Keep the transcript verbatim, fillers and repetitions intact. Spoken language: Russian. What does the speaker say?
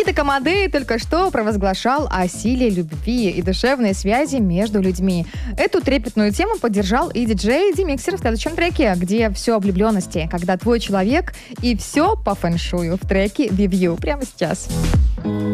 Итак, Амадей только что провозглашал о силе любви и душевной связи между людьми. Эту трепетную тему поддержал и диджей Демиксер в следующем треке, где все о влюбленности, когда твой человек и все по фэншую в треке «With You» прямо сейчас.